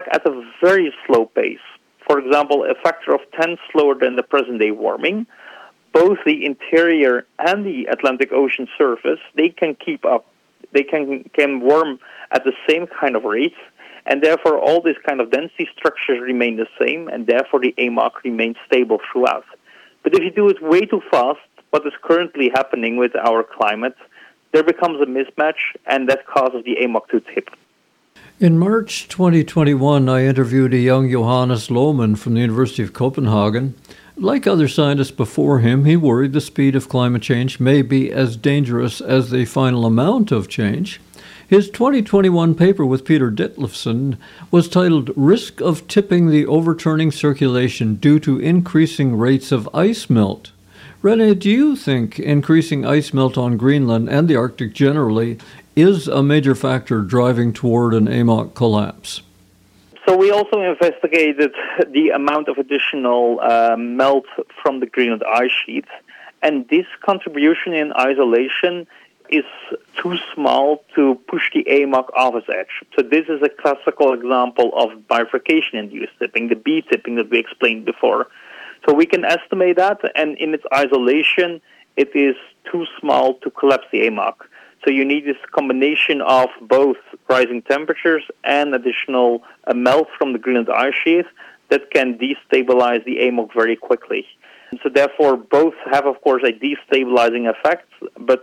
at a very slow pace, for example, a factor of 10 slower than the present-day warming, both the interior and the Atlantic Ocean surface, they can keep up. They can warm at the same kind of rates, and therefore all these kind of density structures remain the same, and therefore the AMOC remains stable throughout. But if you do it way too fast, what is currently happening with our climate, there becomes a mismatch, and that causes the AMOC to tip. In March 2021, I interviewed a young Johannes Lohmann from the University of Copenhagen. Like other scientists before him, he worried the speed of climate change may be as dangerous as the final amount of change. His 2021 paper with Peter Ditlevsen was titled Risk of Tipping the Overturning Circulation Due to Increasing Rates of Ice Melt. Rene, do you think increasing ice melt on Greenland and the Arctic generally is a major factor driving toward an AMOC collapse? So we also investigated the amount of additional melt from the Greenland ice sheet, and this contribution in isolation is too small to push the AMOC off its edge. So this is a classical example of bifurcation-induced tipping, the B-tipping that we explained before. So we can estimate that, and in its isolation, it is too small to collapse the AMOC. So you need this combination of both rising temperatures and additional melt from the Greenland ice sheet that can destabilize the AMOC very quickly. So therefore, both have, of course, a destabilizing effect, but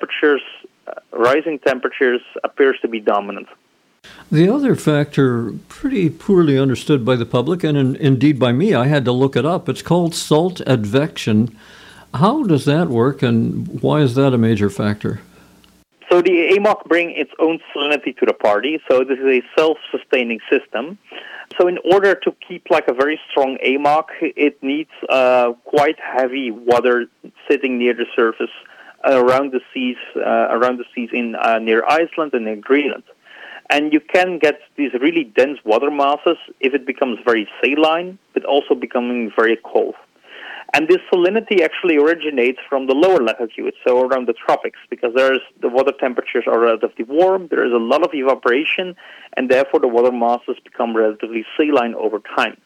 rising temperatures appears to be dominant. The other factor, pretty poorly understood by the public, and indeed by me, I had to look it up. It's called salt advection. How does that work, and why is that a major factor? So the AMOC bring its own salinity to the party, so this is a self-sustaining system. So in order to keep like a very strong AMOC, it needs quite heavy water sitting near the surface around the seas in near Iceland and near Greenland. And you can get these really dense water masses if it becomes very saline, but also becoming very cold. And this salinity actually originates from the lower latitudes, so around the tropics, because the water temperatures are relatively warm, there is a lot of evaporation, and therefore the water masses become relatively saline over time.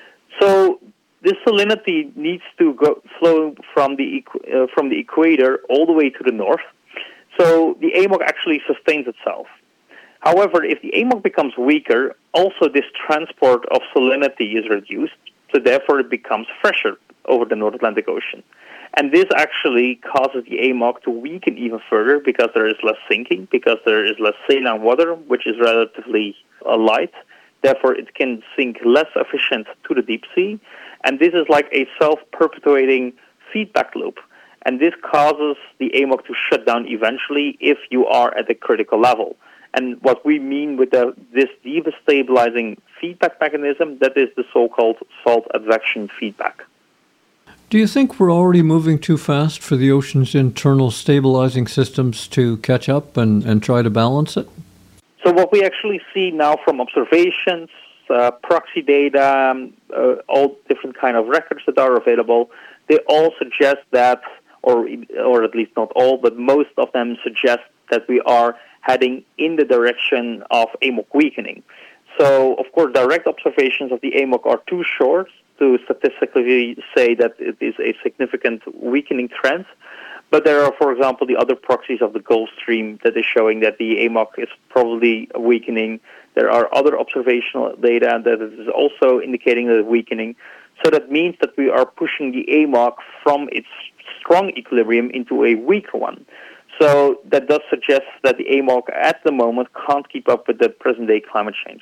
So this salinity needs to flow from the equator all the way to the north, so the AMOC actually sustains itself. However, if the AMOC becomes weaker, also this transport of salinity is reduced, so therefore it becomes fresher over the North Atlantic Ocean. And this actually causes the AMOC to weaken even further because there is less sinking, because there is less saline water, which is relatively light. Therefore, it can sink less efficient to the deep sea. And this is like a self-perpetuating feedback loop. And this causes the AMOC to shut down eventually if you are at a critical level. And what we mean with this destabilizing feedback mechanism, that is the so-called salt advection feedback. Do you think we're already moving too fast for the ocean's internal stabilizing systems to catch up and try to balance it? So what we actually see now from observations, proxy data, all different kind of records that are available, they all suggest that, or at least not all, but most of them suggest that we are heading in the direction of AMOC weakening. So, of course, direct observations of the AMOC are too short to statistically say that it is a significant weakening trend. But there are, for example, the other proxies of the Gulf Stream that is showing that the AMOC is probably weakening. There are other observational data that is also indicating the weakening. So that means that we are pushing the AMOC from its strong equilibrium into a weaker one. So that does suggest that the AMOC at the moment can't keep up with the present-day climate change.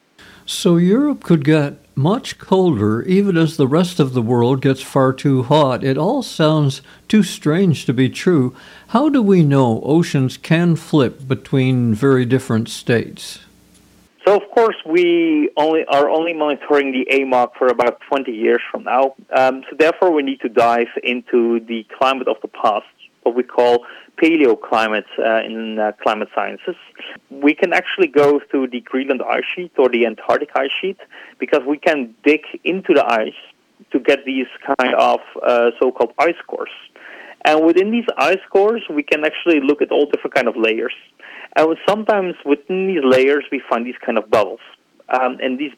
So Europe could get much colder even as the rest of the world gets far too hot. It all sounds too strange to be true. How do we know oceans can flip between very different states? So, of course, we are only monitoring the AMOC for about 20 years from now. So, therefore, we need to dive into the climate of the past, what we call paleoclimate in climate sciences. We can actually go through the Greenland ice sheet or the Antarctic ice sheet because we can dig into the ice to get these kind of so-called ice cores. And within these ice cores, we can actually look at all different kind of layers. And sometimes within these layers, we find these kind of bubbles. And these